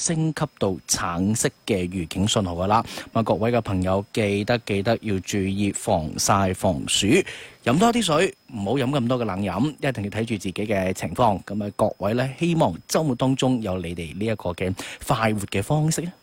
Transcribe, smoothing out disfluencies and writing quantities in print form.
升級到橙色嘅預警信號噶啦。咁各位嘅朋友記得要注意防曬防暑，飲多啲水，唔好飲咁多嘅冷飲，一定要睇住自己嘅情況。咁各位呢，希望週末當中有你哋呢一個嘅快活嘅方式。